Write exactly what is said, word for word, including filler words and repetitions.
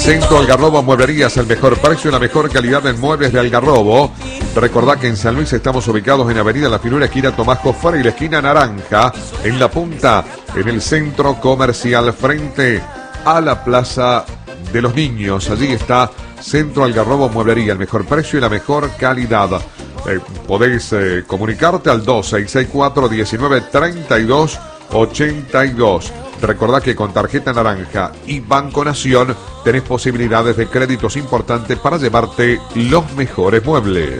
Centro Algarrobo Mueblerías, el mejor precio y la mejor calidad en muebles de Algarrobo. Recordá que en San Luis estamos ubicados en Avenida La Finura, esquina Tomás Cofara y la esquina Naranja, en La Punta, en el centro comercial, frente a la Plaza de los Niños. Allí está Centro Algarrobo Mueblería, el mejor precio y la mejor calidad. Eh, podéis eh, comunicarte al dos seis seis cuatro, diecinueve, treinta y dos, ochenta y dos. Recordá que con tarjeta naranja y Banco Nación tenés posibilidades de créditos importantes para llevarte los mejores muebles.